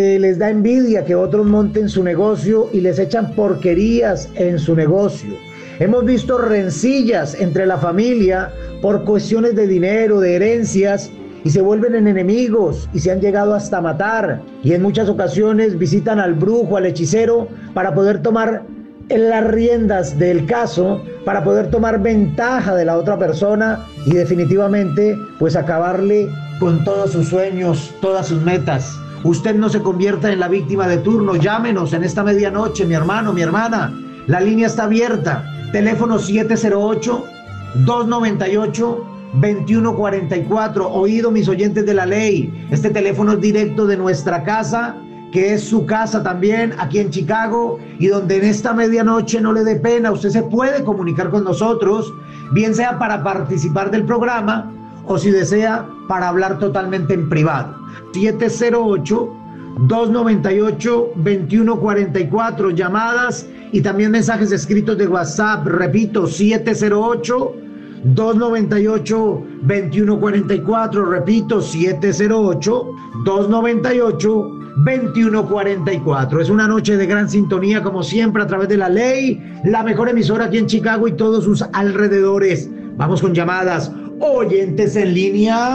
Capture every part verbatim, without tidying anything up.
Eh, les da envidia que otros monten su negocio y les echan porquerías en su negocio. Hemos visto rencillas entre la familia por cuestiones de dinero, de herencias, y se vuelven en enemigos y se han llegado hasta matar. Y en muchas ocasiones visitan al brujo, al hechicero, para poder tomar las riendas del caso, para poder tomar ventaja de la otra persona y definitivamente pues acabarle con todos sus sueños, todas sus metas. Usted no se convierta en la víctima de turno. Llámenos en esta medianoche, mi hermano, mi hermana. La línea está abierta. Teléfono siete cero ocho, dos nueve ocho, dos uno cuatro cuatro. Oído, mis oyentes de la ley. Este teléfono es directo de nuestra casa, que es su casa también, aquí en Chicago, y donde en esta medianoche no le dé pena, usted se puede comunicar con nosotros, bien sea para participar del programa o si desea para hablar totalmente en privado. siete cero ocho, dos nueve ocho, dos uno cuatro cuatro, llamadas y también mensajes escritos de WhatsApp. Repito, siete cero ocho, dos nueve ocho, dos uno cuatro cuatro. Repito, siete cero ocho, dos nueve ocho, dos uno cuatro cuatro. Es una noche de gran sintonía, como siempre, a través de la ley, la mejor emisora aquí en Chicago y todos sus alrededores. Vamos con llamadas. Oyentes en línea,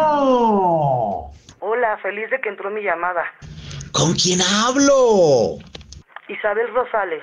bueno. Hola, feliz de que entró mi llamada. ¿Con quién hablo? Isabel Rosales.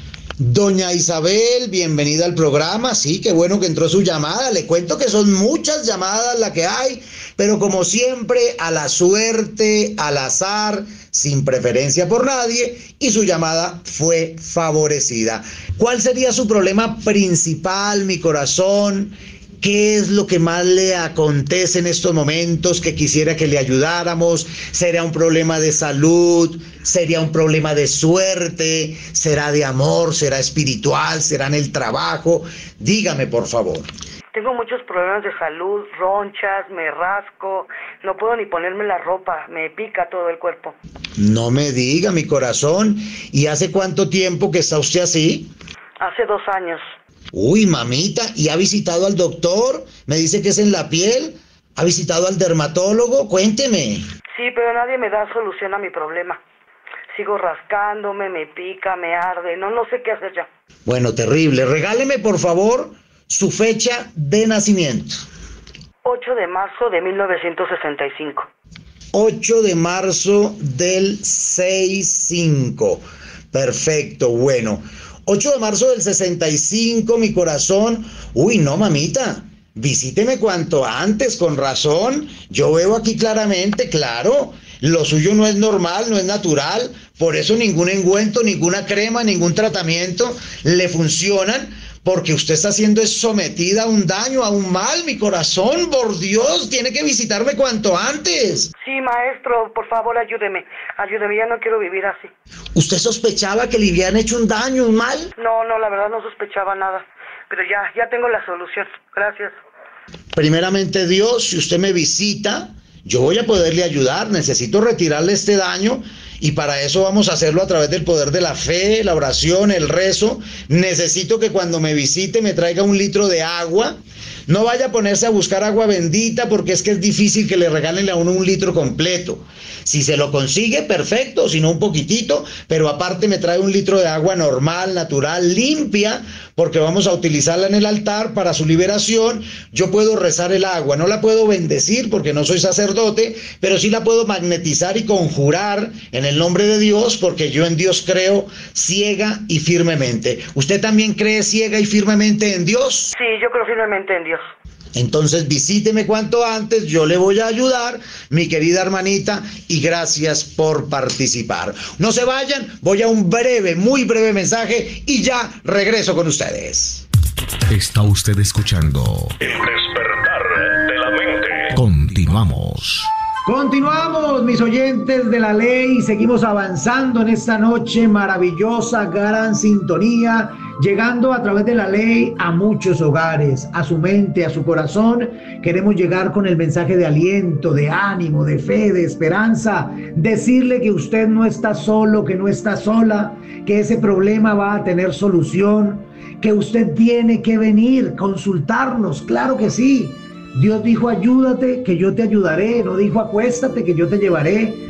Doña Isabel, bienvenida al programa. Sí, qué bueno que entró su llamada. Le cuento que son muchas llamadas las que hay, pero como siempre, a la suerte, al azar, sin preferencia por nadie, y su llamada fue favorecida. ¿Cuál sería su problema principal, mi corazón? ¿Qué es lo que más le acontece en estos momentos que quisiera que le ayudáramos? ¿Sería un problema de salud? ¿Sería un problema de suerte? ¿Será de amor? ¿Será espiritual? ¿Será en el trabajo? Dígame, por favor. Tengo muchos problemas de salud, ronchas, me rasco, no puedo ni ponerme la ropa, me pica todo el cuerpo. No me diga, mi corazón. ¿Y hace cuánto tiempo que está usted así? Hace dos años. Uy, mamita, ¿y ha visitado al doctor? Me dice que es en la piel. ¿Ha visitado al dermatólogo? Cuénteme. Sí, pero nadie me da solución a mi problema. Sigo rascándome, me pica, me arde, no, no sé qué hacer ya. Bueno, terrible. Regáleme, por favor, su fecha de nacimiento. ocho de marzo de mil novecientos sesenta y cinco. ocho de marzo del sesenta y cinco. Perfecto, bueno. ocho de marzo del sesenta y cinco, mi corazón. Uy, no, mamita, visíteme cuanto antes, con razón. Yo veo aquí claramente, claro, lo suyo no es normal, no es natural. Por eso ningún ungüento, ninguna crema, ningún tratamiento le funcionan, porque usted está siendo sometida a un daño, a un mal, mi corazón. Por Dios, tiene que visitarme cuanto antes. Sí, maestro, por favor, ayúdeme. Ayúdeme, ya no quiero vivir así. ¿Usted sospechaba que le habían hecho un daño, un mal? No, no, la verdad no sospechaba nada. Pero ya, ya tengo la solución. Gracias. Primeramente, Dios, si usted me visita, yo voy a poderle ayudar. Necesito retirarle este daño. Y para eso vamos a hacerlo a través del poder de la fe, la oración, el rezo. Necesito que cuando me visite me traiga un litro de agua. No vaya a ponerse a buscar agua bendita, porque es que es difícil que le regalen a uno un litro completo. Si se lo consigue, perfecto, si no un poquitito, pero aparte me trae un litro de agua normal, natural, limpia, porque vamos a utilizarla en el altar para su liberación. Yo puedo rezar el agua, no la puedo bendecir porque no soy sacerdote, pero sí la puedo magnetizar y conjurar en el nombre de Dios, porque yo en Dios creo ciega y firmemente. ¿Usted también cree ciega y firmemente en Dios? Sí, yo creo firmemente en Dios. Entonces visíteme cuanto antes, yo le voy a ayudar, mi querida hermanita, y gracias por participar. No se vayan, voy a un breve, muy breve mensaje y ya regreso con ustedes. Está usted escuchando El despertar de la mente. Continuamos. Continuamos, mis oyentes de la ley, seguimos avanzando en esta noche maravillosa, gran sintonía, llegando a través de la ley a muchos hogares, a su mente, a su corazón. Queremos llegar con el mensaje de aliento, de ánimo, de fe, de esperanza, decirle que usted no está solo, que no está sola, que ese problema va a tener solución, que usted tiene que venir, consultarnos, claro que sí. Dios dijo, ayúdate, que yo te ayudaré. No dijo, acuéstate, que yo te llevaré.